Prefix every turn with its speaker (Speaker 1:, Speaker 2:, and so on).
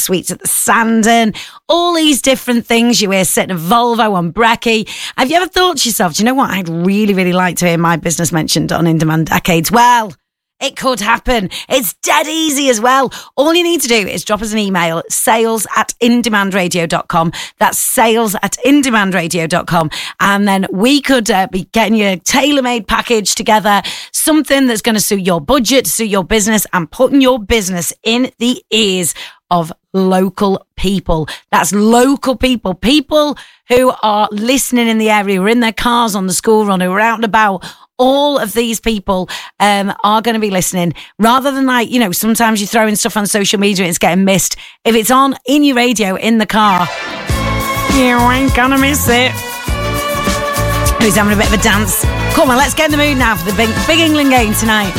Speaker 1: Suites at the Sandon, all these different things. You hear sitting a Volvo on Brecky. Have you ever thought to yourself, do you know what? I'd really, really like to hear my business mentioned on In Demand Decades. Well, it could happen. It's dead easy as well. All you need to do is drop us an email, sales@indemandradio.com. That's sales@indemandradio.com. And then we could be getting you a tailor-made package together, something that's going to suit your budget, suit your business, and putting your business in the ears of local people. That's local people. People who are listening in the area, who are in their cars on the school run, who are out and about. All of these people are going to be listening, rather than sometimes you're throwing stuff on social media and it's getting missed. If it's on in your radio in the car, you ain't gonna miss it. Who's having a bit of a dance? Come on, let's get in the mood now for the big England game tonight.